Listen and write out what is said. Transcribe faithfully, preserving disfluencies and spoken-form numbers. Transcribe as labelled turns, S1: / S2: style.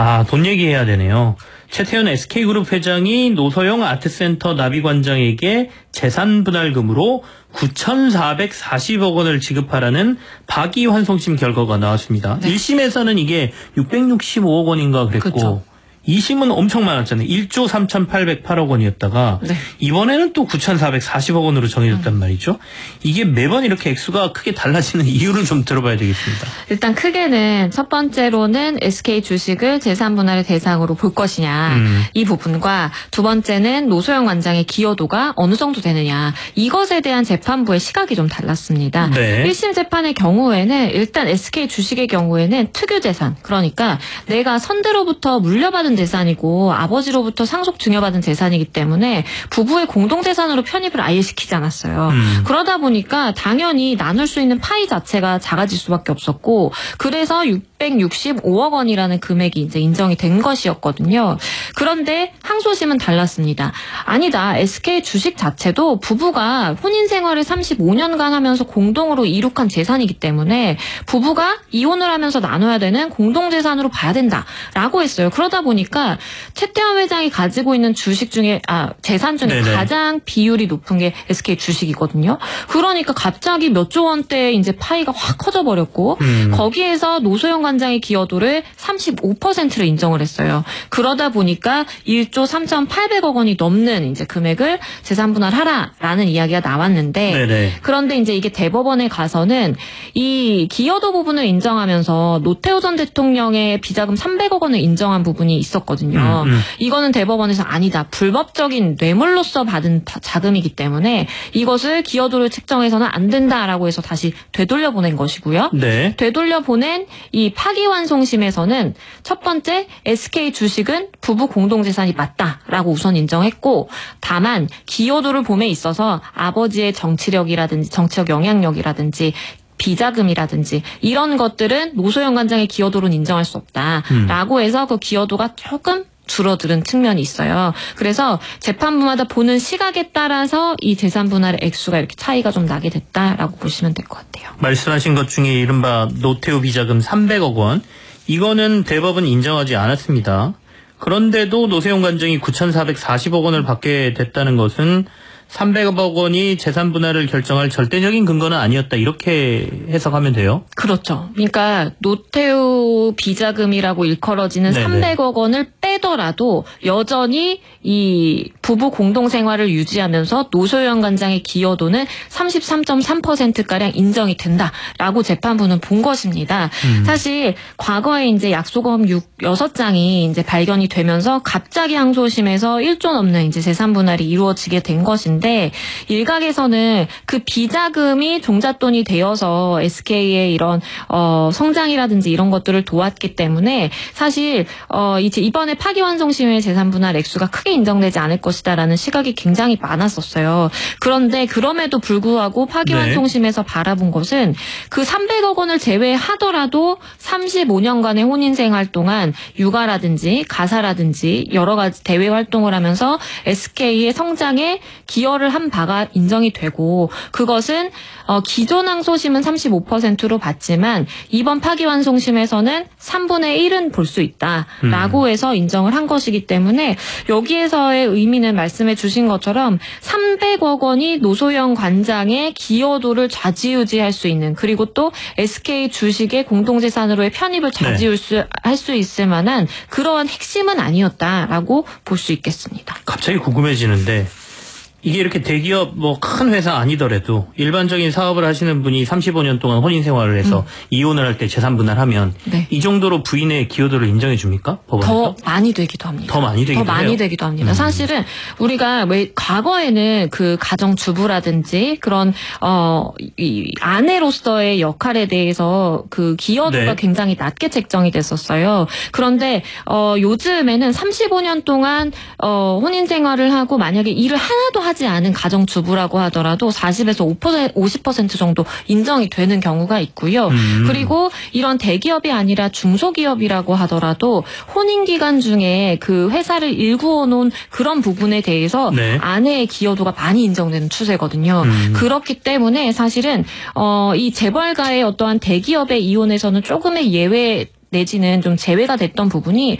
S1: 아, 돈 얘기해야 되네요. 최태원 에스케이그룹 회장이 노소영 아트센터 나비관장에게 재산분할금으로 구천사백사십억 원을 지급하라는 파기환송심 결과가 나왔습니다.
S2: 네.
S1: 일 심에서는 이게 육백육십오억 원인가 그랬고
S2: 그쵸.
S1: 이 심은 엄청 많았잖아요. 일조 삼천팔백팔억 원이었다가
S2: 네.
S1: 이번에는 또 구천사백사십억 원으로 정해졌단 음. 말이죠. 이게 매번 이렇게 액수가 크게 달라지는 이유를 좀 들어봐야 되겠습니다.
S2: 일단 크게는 첫 번째로는 에스케이 주식을 재산분할의 대상으로 볼 것이냐 음. 이 부분과 두 번째는 노소영 관장의 기여도가 어느 정도 되느냐 이것에 대한 재판부의 시각이 좀 달랐습니다.
S1: 네.
S2: 일 심 재판의 경우에는 일단 에스케이 주식의 경우에는 특유재산 그러니까 내가 선대로부터 물려받은 재산이고 아버지로부터 상속 증여받은 재산이기 때문에 부부의 공동재산으로 편입을 아예 시키지 않았어요. 음. 그러다 보니까 당연히 나눌 수 있는 파이 자체가 작아질 수밖에 없었고 그래서 육백육십오억 원이라는 금액이 이제 인정이 된 것이었거든요. 그런데 항소심은 달랐습니다. 아니다. 에스케이 주식 자체도 부부가 혼인 생활을 삼십오 년간 하면서 공동으로 이룩한 재산이기 때문에 부부가 이혼을 하면서 나눠야 되는 공동재산으로 봐야 된다라고 했어요. 그러다 보니 그러니까 최태원 회장이 가지고 있는 주식 중에 아 재산 중에 네네. 가장 비율이 높은 게 에스케이 주식이거든요. 그러니까 갑자기 몇 조 원대 이제 파이가 확 커져 버렸고 음. 거기에서 노소영 관장의 기여도를 삼십오 퍼센트를 인정을 했어요. 그러다 보니까 일조 삼천팔백억 원이 넘는 이제 금액을 재산 분할하라라는 이야기가 나왔는데 네네. 그런데 이제 이게 대법원에 가서는 이 기여도 부분을 인정하면서 노태우 전 대통령의 비자금 삼백억 원을 인정한 부분이 있었거든요. 음, 음. 이거는 대법원에서 아니다. 불법적인 뇌물로서 받은 자금이기 때문에 이것을 기여도를 책정해서는 안 된다라고 해서 다시 되돌려보낸 것이고요.
S1: 네.
S2: 되돌려보낸 이 파기환송심에서는 첫 번째 에스케이 주식은 부부 공동재산이 맞다라고 우선 인정했고 다만 기여도를 봄에 있어서 아버지의 정치력이라든지 정치적 영향력이라든지 비자금이라든지 이런 것들은 노소영 관장의 기여도로는 인정할 수 없다라고 음. 해서 그 기여도가 조금 줄어드는 측면이 있어요. 그래서 재판부마다 보는 시각에 따라서 이 재산 분할의 액수가 이렇게 차이가 좀 나게 됐다라고 보시면 될 것 같아요.
S1: 말씀하신 것 중에 이른바 노태우 비자금 삼백억 원 이거는 대법은 인정하지 않았습니다. 그런데도 노소영 관장이 구천사백사십억 원을 받게 됐다는 것은 삼백억 원이 재산 분할을 결정할 절대적인 근거는 아니었다. 이렇게 해석하면 돼요.
S2: 그렇죠. 그러니까 노태우 비자금이라고 일컬어지는 네네. 삼백억 원을 빼더라도 여전히 이 부부 공동생활을 유지하면서 노소영 관장의 기여도는 삼십삼 점 삼 퍼센트가량 인정이 된다라고 재판부는 본 것입니다. 음. 사실 과거에 이제 약소금 여섯 장이 이제 발견이 되면서 갑자기 항소심에서 일조 넘는 이제 재산 분할이 이루어지게 된 것인데 데 일각에서는 그 비자금이 종잣돈이 되어서 에스케이의 이런 어, 성장이라든지 이런 것들을 도왔기 때문에 사실 어, 이제 이번에 파기환송심의 재산분할 액수가 크게 인정되지 않을 것이다라는 시각이 굉장히 많았었어요. 그런데 그럼에도 불구하고 파기환송심에서 네. 바라본 것은 그 삼백억 원을 제외하더라도 삼십오 년간의 혼인생활 동안 육아라든지 가사라든지 여러 가지 대외 활동을 하면서 에스케이의 성장에 기여 를 한 바가 인정이 되고 그것은 어, 기존 항소심은 삼십오 퍼센트로 봤지만 이번 파기환송심에서는 삼분의 일은 볼 수 있다라고 음. 해서 인정을 한 것이기 때문에 여기에서의 의미는 말씀해 주신 것처럼 삼백억 원이 노소영 관장의 기여도를 좌지우지할 수 있는 그리고 또 에스케이 주식의 공동재산으로의 편입을 좌지우지 네. 할 수 있을 만한 그러한 핵심은 아니었다라고 볼 수 있겠습니다.
S1: 갑자기 궁금해지는데 이게 이렇게 대기업 뭐 큰 회사 아니더라도 일반적인 사업을 하시는 분이 삼십오 년 동안 혼인 생활을 해서 음. 이혼을 할 때 재산 분할하면 네. 이 정도로 부인의 기여도를 인정해 줍니까? 법원에서?
S2: 더 많이 되기도 합니다.
S1: 더 많이 되기도
S2: 더 많이
S1: 해요?
S2: 되기도 합니다. 음. 사실은 우리가 왜 과거에는 그 가정주부라든지 그런 어 이 아내로서의 역할에 대해서 그 기여도가 네. 굉장히 낮게 책정이 됐었어요. 그런데 어 요즘에는 삼십오 년 동안 어 혼인 생활을 하고 만약에 일을 하나도 하지 않은 가정주부라고 하더라도 사십에서 오십 퍼센트 정도 인정이 되는 경우가 있고요. 음. 그리고 이런 대기업이 아니라 중소기업이라고 하더라도 혼인기간 중에 그 회사를 일구어 놓은 그런 부분에 대해서 네. 아내의 기여도가 많이 인정되는 추세거든요. 음. 그렇기 때문에 사실은 어, 이 재벌가의 어떠한 대기업의 이혼에서는 조금의 예외 내지는 좀 제외가 됐던 부분이